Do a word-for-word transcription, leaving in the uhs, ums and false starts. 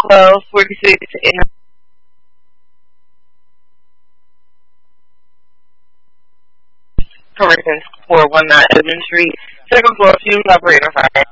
twelve forty-six in Corrections four one nine Edmund Street, second floor, fumes operator fire.